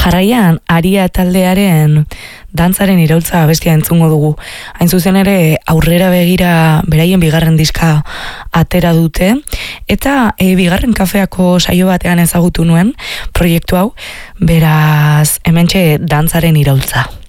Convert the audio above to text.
Jarraian, Aria taldearen dantzaren iraultza abestia entzungo dugu. Hain zuzen ere, aurrera begira beraien bigarren diska atera dute, eta bigarren kafeako saio batean ezagutu nuen proiektu hau, beraz, hementxe dantzaren iraultza.